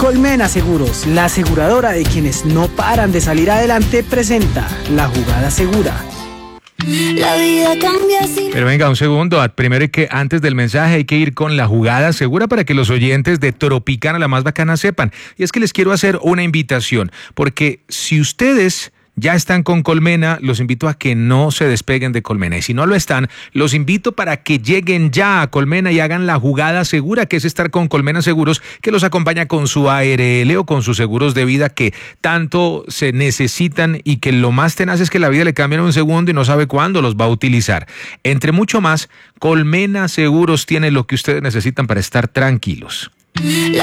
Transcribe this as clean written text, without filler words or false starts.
Colmena Seguros, la aseguradora de quienes no paran de salir adelante, presenta La Jugada Segura. La vida cambia así. Pero venga, un segundo. Primero antes del mensaje hay que ir con la jugada segura para que los oyentes de Tropicana la más bacana sepan. Y es que les quiero hacer una invitación, porque si ustedes ya están con Colmena, los invito a que no se despeguen de Colmena. Y si no lo están, los invito para que lleguen ya a Colmena y hagan la jugada segura, que es estar con Colmena Seguros, que los acompaña con su ARL o con sus seguros de vida que tanto se necesitan y que lo más tenaz es que la vida le cambia en un segundo y no sabe cuándo los va a utilizar. Entre mucho más, Colmena Seguros tiene lo que ustedes necesitan para estar tranquilos.